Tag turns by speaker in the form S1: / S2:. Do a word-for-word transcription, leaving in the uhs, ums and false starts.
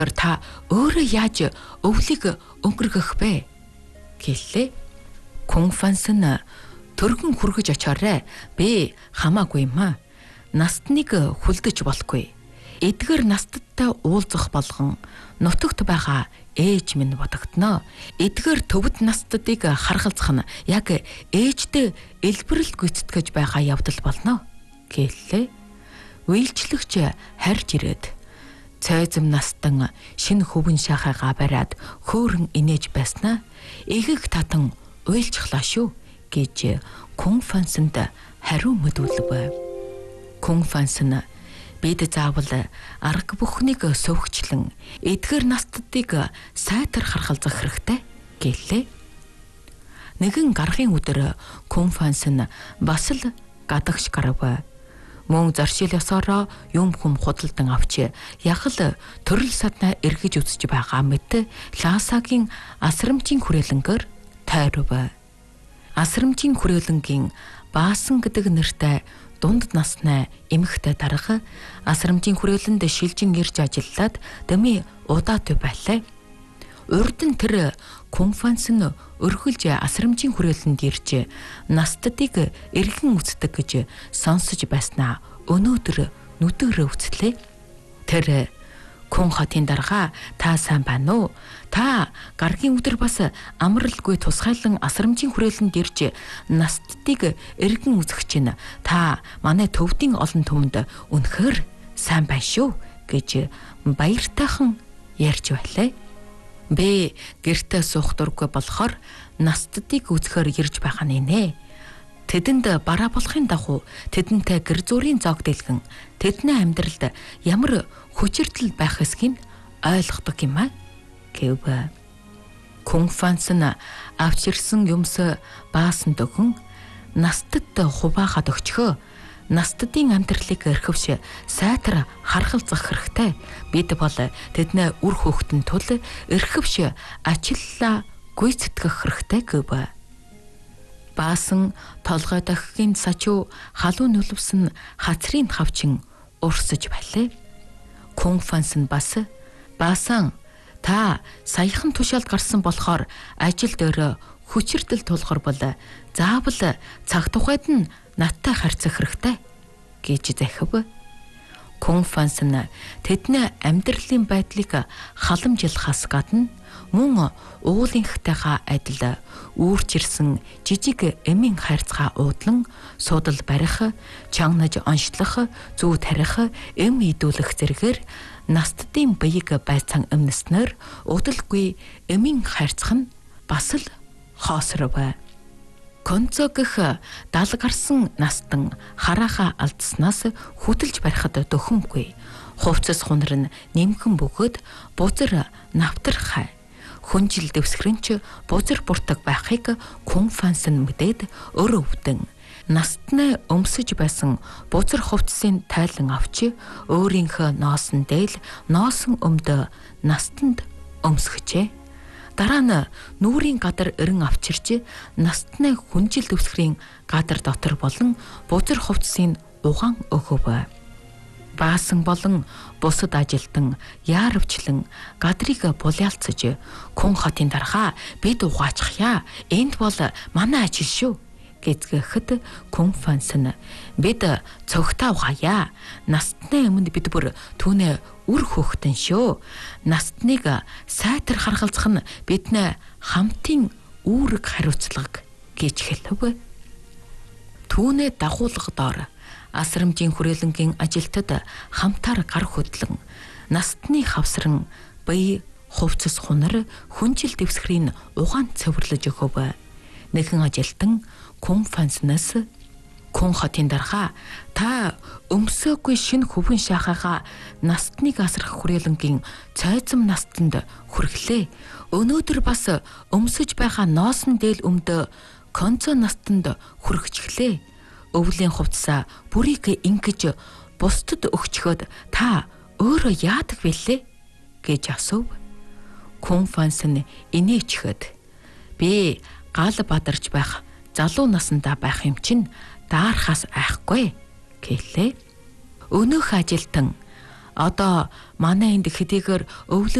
S1: Та өөрөө яаж өвлийг өнгөргөх бэ? Гэлээ. Кун Фансен төргөн хүргэж очоорой. Би хамаагүй юм аа. Настныг хүлдэж болохгүй. Эдгээр настадтай уулзах болгон нутагт байгаа ээж минь бодогдно. Эдгээр төвд настадыг харгалзах нь яг ээжтэй элбэрэл гүйцэтгэж байгаа явдал болно. Гэлээ. Үйлчлэгч харж ирээд цайзам настан шинэ хөвөн шахаага бариад хөөрөн инээж байснаа эгэг татан уйлчглаа шүү гэж Кун Фансенд хариу мэдүүлв. Кун Фансен бид заавал арга бүхнийг сөвгчлэн эдгээр настадыг сайтар харгалзах хэрэгтэй гэлээ. Нэгэн гаргын өдөр Кун Фансен бас л гадагш гарав. Мөн заршил ёсороо юм хүм худалдан авч яг л төрөл саднаа эргэж үзэж байгаа мэт Ласагийн асрамжийн хүрээлэнгээр тойров. Асрамжийн хүрээлэнгийн Баасан гэдэг нэртэй дунд насны эмэгтэй дарга асрамжийн хүрээлэнд шилжин ирж ажиллаад дэмий удаатай байлаа. Урд нь тэр Кун Фансен өргөлж асрамжийн хүрээлэнд ирж настадыг эргэн үздэг гэж сонсож байснаа өнөөдөр нүдэрээ үзлээ. Тэр Кун хотын дарга та сайн байна уу? Та гаргийн өдөр бас амралгүй тусгайлан асрамжийн хүрээлэнд ирж настадыг эргэн үзэх чинь та манай төвдийн олон түмэнд үнэхээр сайн байна шүү гэж баяртайхан ярьж байлаа. Би гэртээ суух дурггүй болохоор настадыг үзэхээр ирж байгаа нэ. Тэдэнд бараа болохын дагуу тэдэнтэй гэр зүрийн зог дэлгэн тэдний амьдралд ямар хүчирдэл байх эсхийг ойлгодог юм аа гэв. Кун Фансен авчирсан юмс Баасан дөхөн настад хуваахад өгчхөө. Настадын амьдралыг эрхвш сайтар харгалзах хэрэгтэй. Бид бол тэдний үр хөөхтөн тул эрхвш ачлалаа гүйцэтгэх хэрэгтэй гэв. Баасан толгой дохигийн сачуу халуун нүлвсэн хацрын хавчин урсаж байлаа. Кун Фансен бас Баасан та саяхан тушаалд гарсан болохоор ажил дээр хүчирдэл тулгар бол заавал цаг тухайд нь надтай харьцах хэрэгтэй гэж захив. Кун Фансен тэдний амьдралын байдлыг халамжилахаас гадна мөн уулынхтайгаа адил үүрчирсэн жижиг эмийн хайрцгаа уудлан суудал барих, чангнаж онцлох, зүү тарих, эм идүүлэх зэргээр настадын бэйг байцаан өмнөснөр удалгүй эмийн хайрцах нь бас л хоосров. Концо гэх дал гарсан настан харааха алдснаас хөдөлж барихад дөхөмгүй. Хувцас хунар нь нэмхэн бөгөөд бузар навтрах хүнжил дэвсгэрэнч бузар буртаг байхыг Кун Фансен мэдээд өр өвдөн настны өмсөж байсан бузар хувцсын тайлан авч өөрийнхөө ноосон дээл ноосон өмдө настанд өмсгөжээ. Дараа нь нүрийн гадар эрен авчирч настны хүнжил дэвсгэрийн гадар дотор болон бузар хувцсын угаан өгөв. Баасан болон бусад ажилтан яарвчлан гадрыг булиалцаж Кун хотын дарга бид угаачихъя. Энд бол манай ажил шүү гэзгэхэд Кун Фансен бид цогтаа угаая. Настны өмнө бид бүр түүнээ үр хөөхтөн шүү. Настныг сайтар харгалзах нь бидний хамтын үүрэг хариуцлага гэж хэлв. Түүнээ дагуулгадоор асрамжийн хүрээлэнгийн ажилтад хамтаар гар хөдлөн настны хавсран бие хувцас хунар хүнжил дэвсгэрийн угаан цэвэрлэж өгөв. Нэгэн ажилтан Кун Фансенаас Кун хотын дарга та өмсөөгүй шинэ хөвөн шахаага настныг асрах хүрээлэнгийн цайзам настанд хүргэлээ. Өнөөдөр бас өмсөж байгаа ноосн дээл өмдө концо настанд хүргэчихлээ. Өвлийн хувцсаа бүрийг ингэж бусдад өгчхөд та өөрөө яадаг вэлээ гэж асуув. Кун Фансен инээчхэд би гал бадарч байх залуу насандаа байх юм чинь даарахаас айхгүй гэлээ. Өнөөх ажилтан одоо манай энд хэдийгээр өвлөө